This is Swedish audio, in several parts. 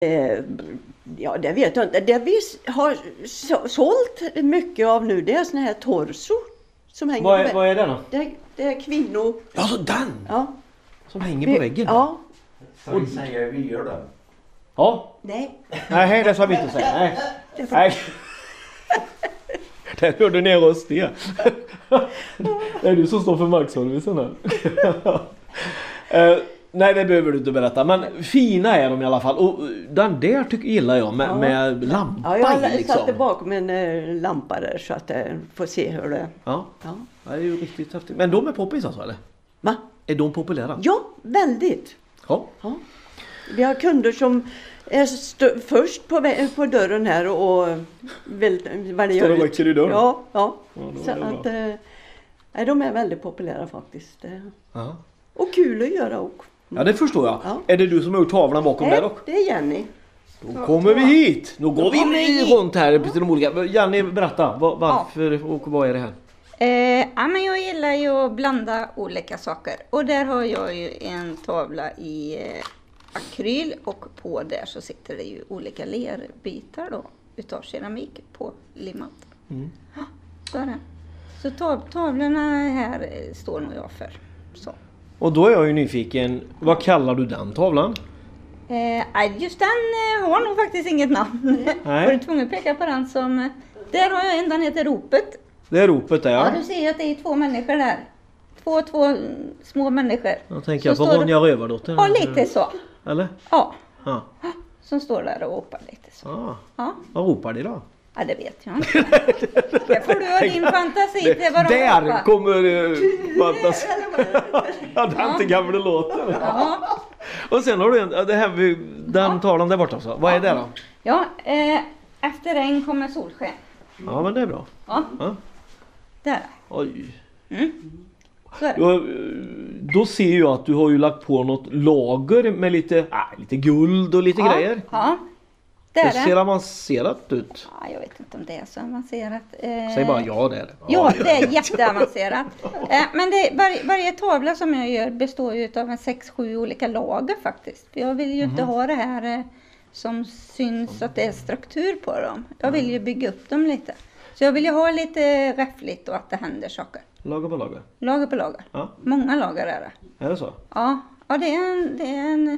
Eh, ja, det vet jag inte. Det vi har sålt mycket av nu, det är såna här torso som hänger på väggen. Vad är det då? Det är kvinnor. Ja, så den! Ja. Som hänger på väggen? Ja. Så vi säger vi gör det. Ja. Nej. Nej, det ska vi inte säga. Nej. Nej. Där hörde ni en röst det. Det är du som står för markservicen här. Nej, det behöver du inte berätta. Men fina är de i alla fall. Och den där gillar jag med lampa jag liksom. satte bakom en lampa där så att jag får se hur det... Ja, det är ju riktigt häftigt. Men de är poppis alltså, eller? Va? Är de populära? Ja, väldigt. Ja. Vi har kunder som är först på dörren här och vad det Står gör och väcker i dörren? Ja. Ja, Så att de är väldigt populära faktiskt. Ja. Och kul att göra också. Ja, det förstår jag. Ja. Är det du som har gjort tavlan bakom där dock? Det är Jenny. Då kommer vi hit. Nu går vi runt här till de olika. Jenny, berätta. Varför och vad är det här? Ja, men jag gillar ju att blanda olika saker. Och där har jag ju en tavla i akryl. Och på där så sitter det ju olika lerbitar då. Utav keramik på limmat. Ja, så är det. Så tavlorna här står nog jag för. Så. Och då är jag ju nyfiken. Vad kallar du den tavlan? Just den har nog faktiskt inget namn. Nej. Var du tvungen att peka på den som... Där har jag en, den heter Ropet. Det är ropet där, ja. Ja, du ser att det är 2 människor där. Två små människor. Jag tänker på Ronja Rövardotter. Ja, lite så. Eller? Ja, Ja. som står där och ropar lite så. Ah. Ja, Vad ropar de då? ja det vet jag inte. Det får du ha din fantasi till vad de Där ropar. kommer fantasi. Ja, det är inte gamla låten. Ja, Och sen har du det här, den tavlan där borta också. Vad är det då? ja efter regn kommer solsken. Ja, men det är bra. Ja, Ja. där. Oj. Så är det. Då ser jag att du har ju lagt på något lager med lite guld och lite grejer. Ja, det Det är ser det. avancerat ut. Ja, jag vet inte om det är så avancerat. Säg bara ja, det är det. Ja, det är jätteavancerat. Men varje tavla som jag gör består ju av 6-7 olika lager faktiskt. För jag vill ju inte ha det här som syns att det är struktur på dem. Jag vill ju bygga upp dem lite. Så jag vill ju ha lite räffligt och att det händer saker. Lager på lager. Lager på lager. Ja. Många lager är det. Är det så? Ja, det är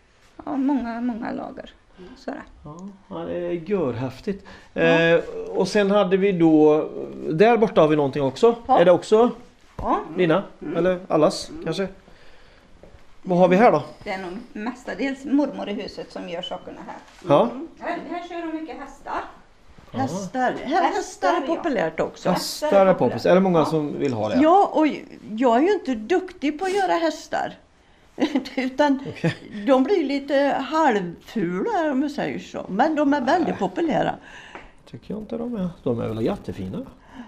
många lager. Så är det. Ja, det är görhäftigt. Och sen hade vi då, där borta har vi någonting också. Ja. Är det också Ja, dina? Eller allas kanske? Vad har vi här då? det är nog mestadels mormor i huset som gör sakerna här. Ja. Här kör de mycket hästar. Hästar är populärt också. Hästar är poppis. Är det många som vill ha det? Ja, och jag är ju inte duktig på att göra hästar. Utan de blir lite halvfula om jag säger så. Men de är väldigt populära. Tycker jag inte de är. De är väl jättefina.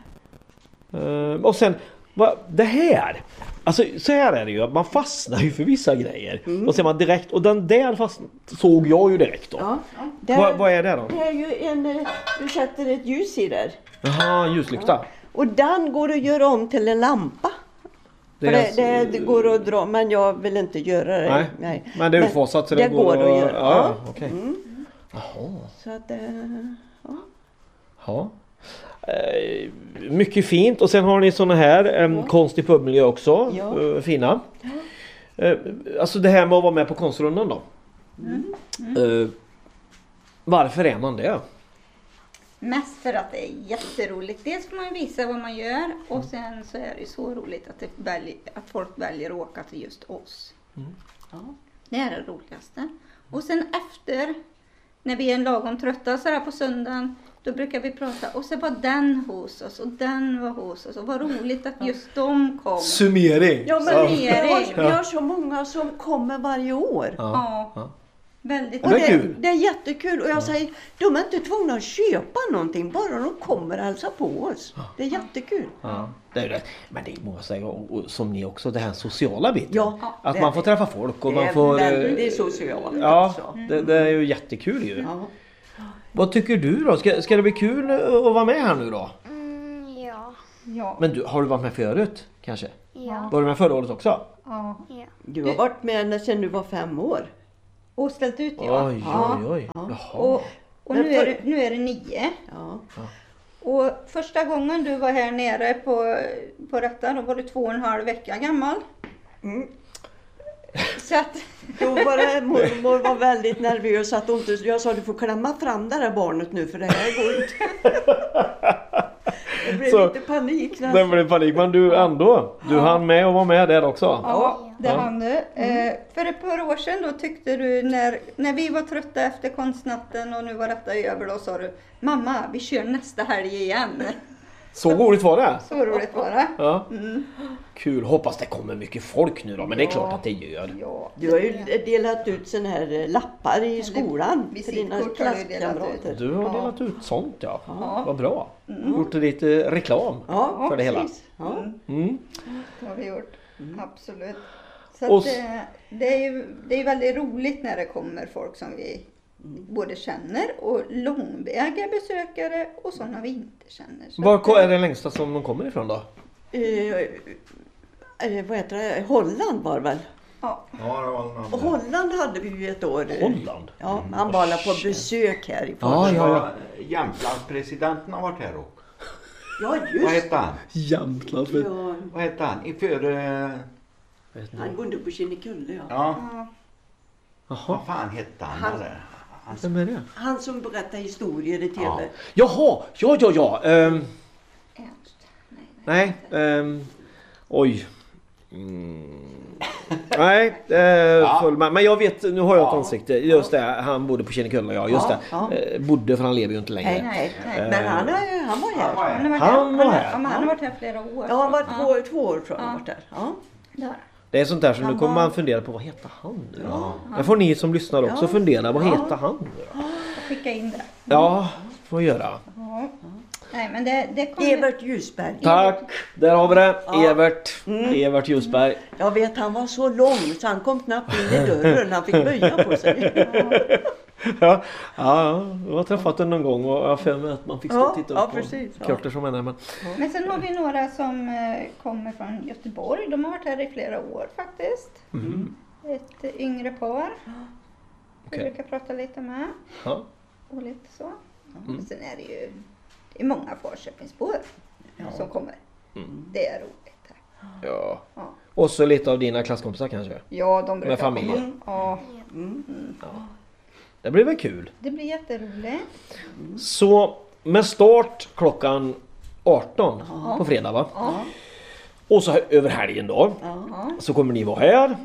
Och sen, det här. Alltså så här är det ju. Man fastnar ju för vissa grejer. Och ser man direkt. Och den där såg jag ju direkt då. Ja, Vad är det då? det är ju du sätter ett ljus i där. Jaha, ljuslykta. Och den går att göra om till en lampa. Det går att dra, men jag vill inte göra det. Nej. Men det är utfasat så det går att göra. Ja, okej. Jaha. Så att, Ja. Mycket fint. Och sen har ni såna här konst i pubmiljö också. Ja. Fina. Alltså det här med att vara med på konstrundan då. Varför är man det? Mest för att det är jätteroligt. Dels får man visa vad man gör. Och sen så är det så roligt att folk väljer att åka till just oss. Ja, det är det roligaste. Och sen efter, när vi är lagom trötta så här på söndagen, då brukar vi prata. Och så var den hos oss och den var hos oss. Och vad roligt att just de kom. Summering. ja, men vi Summering. har så många som kommer varje år. Ja. Väldigt Och Det är kul. det är jättekul. Och jag säger, de är inte tvungna att köpa någonting. Bara de kommer och hälsar på oss. Det är jättekul. Ja, det är det. Men det är många säga, och som ni också, det här sociala biten. Ja, att det man är får det. träffa folk och Det man är får... väldigt socialt. Ja, alltså. det är ju jättekul ju. Ja. Vad tycker du då? Ska det bli kul att vara med här nu då? Ja. Men har du varit med förut kanske? Ja. Var du med förra året också? Ja. Du har varit med sedan du var 5 år. Och ställt ut ja. Oj. Jaha. Och nu är det 9. Ja. Och första gången du var här nere på detta, då var du 2,5 vecka gammal. Så att... Då var det, mormor var väldigt nervös att hon inte, jag sa du får klämma fram det där barnet nu för det här går inte. Det blev lite panik. Det blev panik, men du ändå, du hann med och var med där också. Ja, det hann du. För ett par år sedan då tyckte du när vi var trötta efter konstnatten och nu var detta över, då sa du mamma, vi kör nästa helg igen. Så roligt var det. Så roligt var det. Ja. Kul, hoppas det kommer mycket folk nu då, men det är klart att det gör. Ja. Du har ju delat ut såna här lappar i skolan till dina visitkort har du delat klasskamrater. Du har delat ut sånt, ja. Ja. Vad bra. Gjort lite reklam Ja, för det hela. precis. Ja. Det har vi gjort. Absolut. Så att, det är ju väldigt roligt när det kommer folk som vi både känner och långväga besökare och sådana vi inte känner. Så Var är det längsta som de kommer ifrån då? Vad heter det? Holland var det väl? ja. Ja, det var en annan. Holland hade vi ju ett år. Holland? Ja, han var alla på besök här i Ja, Holland. ja. Jämtlandspresidenten har varit här också. Ja, Vad just hette han? Jämtland. ja. Vad hette han? Han bodde på Kinnekulle, ja. Ja, Jaha, vad fan hette han? Han- där? vem är det? Han som berättar historier i tv. Ja. Jaha, ja. Ernst. Nej, oj. Nej, men jag vet, nu har jag ett ansikte. Just det, han bodde på Kinnekulle, ja. Just Ja, det. Bodde, för han lever ju inte längre. Nej. Men han var här. Han var här. Han har varit här flera år. Ja, han var två år tror jag han varit där. Ja. Där. Det är sånt där som Han nu kommer var- man fundera på, vad heter han nu? Ja. Där får ni som lyssnar också fundera, vad heter han nu då? Skicka in det. Ja, får jag göra. Ja. Nej, men det kommer... Evert Ljusberg. Tack, där har vi det. Ja. Evert Ljusberg. Jag vet, han var så lång så han kom knappt in i dörren. Han fick böja på sig. Ja, jag har träffat den någon gång och jag har för mig att man fick stå och titta Ja, upp precis, på ja. Kurter som är där. Men... Men sen har vi några som kommer från Göteborg. De har varit här i flera år faktiskt. Ett yngre par. Vi Okej. brukar prata lite med. Ja. Och lite så. Men sen är det är många Falköpingsbor som kommer. Det är roligt här. Ja. Ja. Och så lite av dina klasskompisar kanske. Ja, de brukar Med familjer. komma. Ja, Det blir väl kul. det blir jätteroligt. Så med start klockan 18 på fredag va? Ja. Och så över helgen då. Så kommer ni vara här.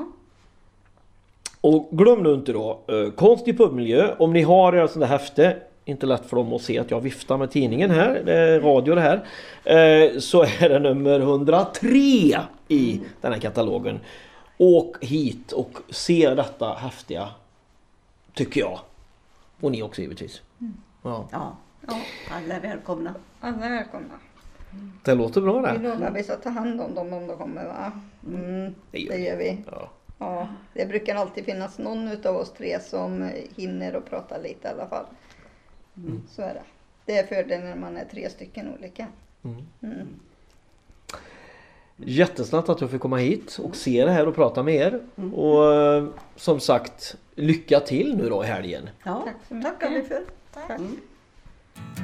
Och glöm nu inte då, konst i pubmiljö. Om ni har en sån där häfte, inte lätt för dem att se att jag viftar med tidningen här, det är radio det här. Så är det nummer 103 i den här katalogen. Åk hit och se detta häftiga, tycker jag. Och ni också givetvis. Ja. Ja, alla är välkomna. Alla är välkomna. Det låter bra Vi det. lovar att vi ska ta hand om dem om de kommer, va? Det gör Det vi. gör vi. Ja. Ja, det brukar alltid finnas någon utav oss tre som hinner och prata lite i alla fall. Så är det. Det är fördelen när man är 3 stycken olika. Jättesnabbt att jag fick komma hit och se det här och prata med er. Och som sagt, lycka till nu då i helgen. Ja, Tack så mycket. tackar vi för. Tack.